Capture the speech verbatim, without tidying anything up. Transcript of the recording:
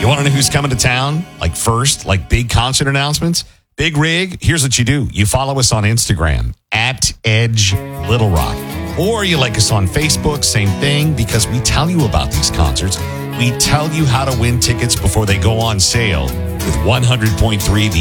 You want to know who's coming to town? Like first, like big concert announcements? Big Rig, here's what you do. You follow us on Instagram, at Edge Little Rock. Or you like us on Facebook, same thing, because we tell you about these concerts. We tell you how to win tickets before they go on sale with one hundred point three The